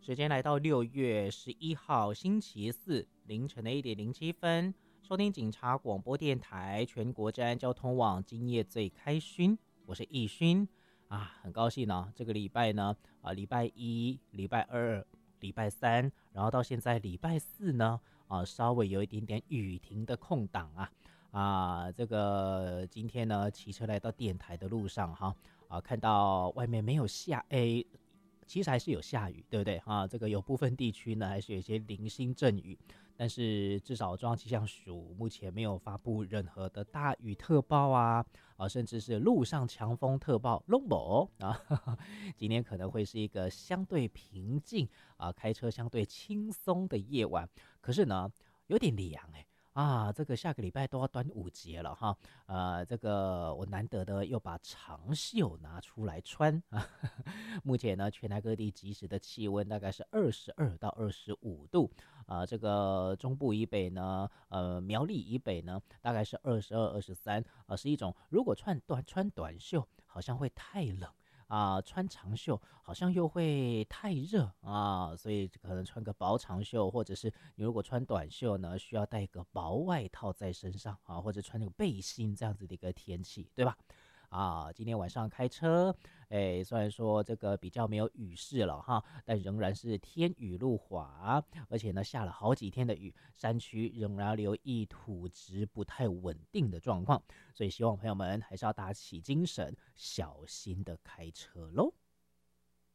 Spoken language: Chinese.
时间来到6月11号星期四凌晨的1:07，收听警察广播电台全国治安交通网今夜最开勋，我是易勋啊，很高兴呢，这个礼拜呢礼拜一、礼拜二、礼拜三，然后到现在礼拜四呢稍微有一点点雨停的空档这个今天呢骑车来到电台的路上看到外面没有其实还是有下雨，对不对这个有部分地区呢还是有一些零星阵雨，但是至少中央气象署目前没有发布任何的大雨特报甚至是路上强风特报都没今天可能会是一个相对平静开车相对轻松的夜晚，可是呢有点凉这个下个礼拜都要端午节了这个我难得的又把长袖拿出来穿目前呢，全台各地即时的气温大概是22到25度这个中部以北呢，苗栗以北呢，大概是22、23是一种如果穿短袖好像会太冷。穿长袖好像又会太热所以可能穿个薄长袖，或者是你如果穿短袖呢，需要带一个薄外套在身上或者穿那个背心这样子的一个天气，对吧？今天晚上开车，虽然说这个比较没有雨势了但仍然是天雨路滑，而且呢下了好几天的雨，山区仍然留意土质不太稳定的状况，所以希望朋友们还是要打起精神，小心的开车咯。